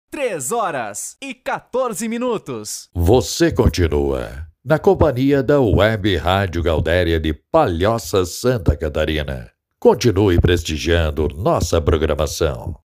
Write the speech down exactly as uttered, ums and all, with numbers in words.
Três horas e quatorze minutos. Você continua na companhia da Web Rádio Gaudéria de Palhoça, Santa Catarina. Continue prestigiando nossa programação.